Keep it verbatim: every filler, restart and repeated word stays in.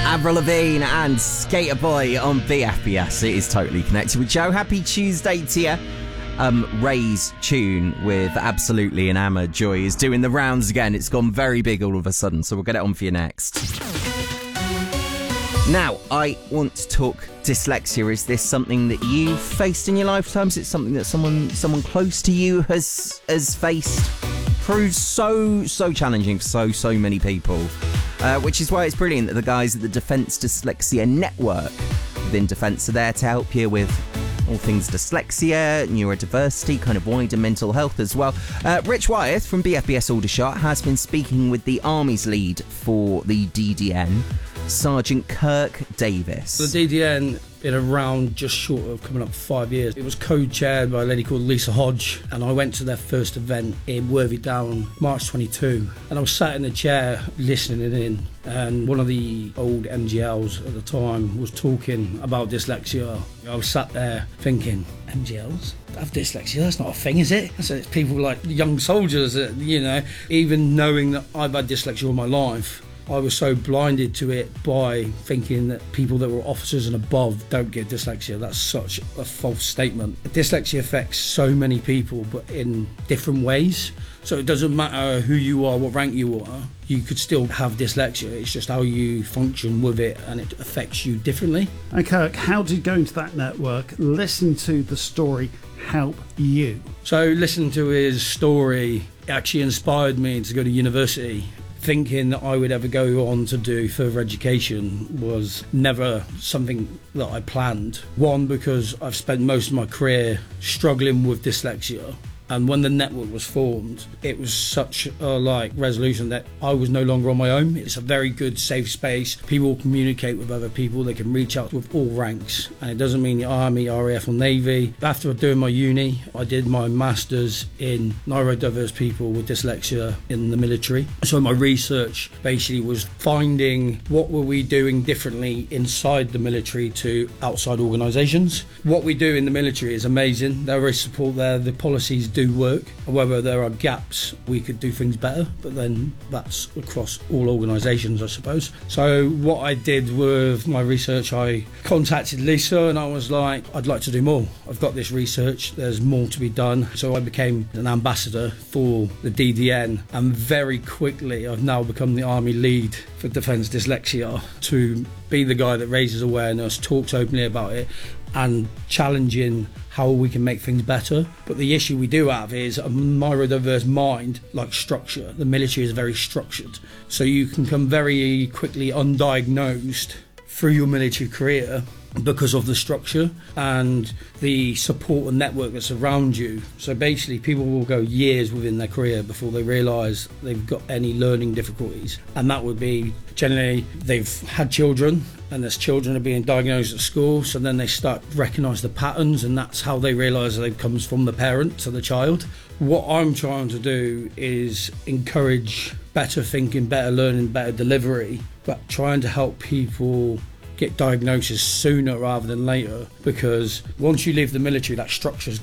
Avril Lavigne and Skater Boy on B F B S. It is totally connected with Joe. Happy Tuesday to you. Um, Ray's tune with Absolutely Enamoured, Joy, is doing the rounds again. It's gone very big all of a sudden, so we'll get it on for you next. Now, I want to talk dyslexia. Is this something that you've faced in your lifetime? Is it something that someone someone close to you has has faced? Proves so, so challenging for so, so many people. Uh, which is why it's brilliant that the guys at the Defence Dyslexia Network within Defence are there to help you with all things dyslexia, neurodiversity, kind of wider mental health as well. Uh, Rich Wyeth from B F B S Aldershot has been speaking with the Army's lead for the D D N, Sergeant Kirk Davis. The D D N been around just short of coming up for five years. It was co-chaired by a lady called Lisa Hodge, and I went to their first event in Worthy Down, March twenty-second, and I was sat in the chair listening in, and one of the old M G Ls at the time was talking about dyslexia. I was sat there thinking, M G Ls? Have dyslexia? That's not a thing, is it? So it's people like young soldiers that, you know, even knowing that I've had dyslexia all my life, I was so blinded to it by thinking that people that were officers and above don't get dyslexia. That's such a false statement. Dyslexia affects so many people, but in different ways. So it doesn't matter who you are, what rank you are, you could still have dyslexia. It's just how you function with it, and it affects you differently. And Kirk, how did going to that network, listen to the story, help you? So listening to his story actually inspired me to go to university. Thinking that I would ever go on to do further education was never something that I planned. One, because I've spent most of my career struggling with dyslexia. And when the network was formed, it was such a like resolution that I was no longer on my own. It's a very good, safe space. People communicate with other people. They can reach out with all ranks. And it doesn't mean the Army, R A F or Navy. After doing my uni, I did my Masters in neurodiverse people with dyslexia in the military. So my research basically was finding what were we doing differently inside the military to outside organisations. What we do in the military is amazing. There is support there. The policies do do work. However, there are gaps. We could do things better, but then that's across all organisations, I suppose. So what I did with my research, I contacted Lisa and I was like, I'd like to do more. I've got this research, there's more to be done. So I became an ambassador for the D D N, and very quickly I've now become the Army lead for Defence Dyslexia, to be the guy that raises awareness, talks openly about it, and challenging how we can make things better. But the issue we do have is a neurodiverse mind, like structure. The military is very structured, so you can come very quickly undiagnosed through your military career because of the structure and the support and network that's around you. So basically people will go years within their career before they realise they've got any learning difficulties, and that would be generally they've had children and there's children are being diagnosed at school, so then they start to recognise the patterns, and that's how they realise that it comes from the parent to the child. What I'm trying to do is encourage better thinking, better learning, better delivery, but trying to help people get diagnosis sooner rather than later, because once you leave the military, that structure's